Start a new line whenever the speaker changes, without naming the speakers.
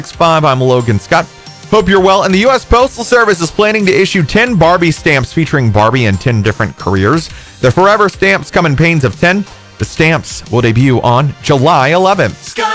5. I'm Logan Scott. Hope you're well. And the U.S. Postal Service is planning to issue 10 Barbie stamps featuring Barbie in 10 different careers. The Forever stamps come in panes of 10. The stamps will debut on July 11th.